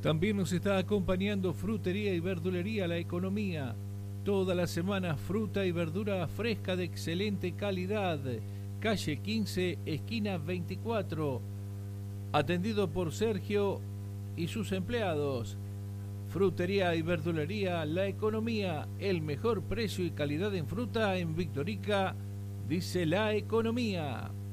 También nos está acompañando Frutería y Verdulería La Economía. Toda la semana fruta y verdura fresca de excelente calidad. Calle 15, esquina 24. Atendido por Sergio y sus empleados. Frutería y Verdulería La Economía. El mejor precio y calidad en fruta en Victorica, dice La Economía.